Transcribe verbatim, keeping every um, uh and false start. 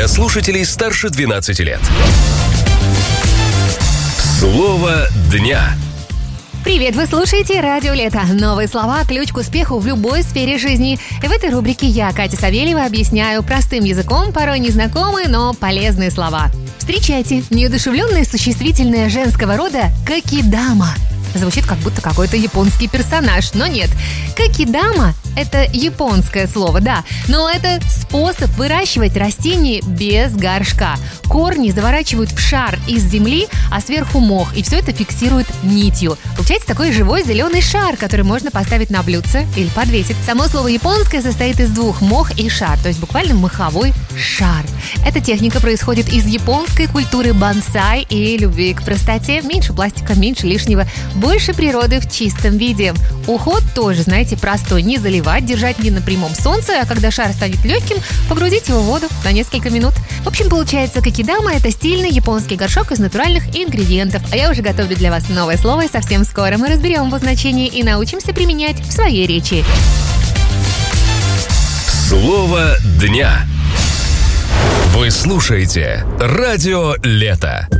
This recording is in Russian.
для слушателей старше двенадцати лет. Слово дня. Привет, вы слушаете «Радио Лето». Новые слова – ключ к успеху в любой сфере жизни. И в этой рубрике я, Катя Савельева, объясняю простым языком порой незнакомые, но полезные слова. Встречайте, неодушевленное существительное женского рода «какидама». Звучит как будто какой-то японский персонаж, но нет. Какидама – это японское слово, да, но это способ выращивать растения без горшка. Корни заворачивают в шар из земли, а сверху мох, и все это фиксирует нитью. Получается такой живой зеленый шар, который можно поставить на блюдце или подвесить. Само слово японское состоит из двух – мох и шар, то есть буквально моховой шар. Эта техника происходит из японской культуры бонсай и любви к простоте. Меньше пластика, меньше лишнего, больше природы в чистом виде. Уход тоже, знаете, простой. Не заливать, держать не на прямом солнце, а когда шар станет легким, погрузить его в воду на несколько минут. В общем, получается, какидама – это стильный японский горшок из натуральных ингредиентов. А я уже готовлю для вас новое слово, и совсем скоро мы разберем его значение и научимся применять в своей речи. Слово дня. Вы слушаете «Радио Лето».